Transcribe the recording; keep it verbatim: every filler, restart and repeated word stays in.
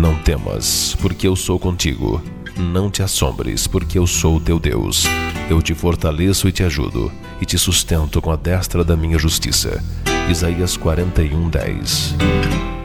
Não temas, porque eu sou contigo. Não te assombres, porque eu sou teu Deus. Eu te fortaleço e te ajudo, e te sustento com a destra da minha justiça. Isaías quarenta e um, dez.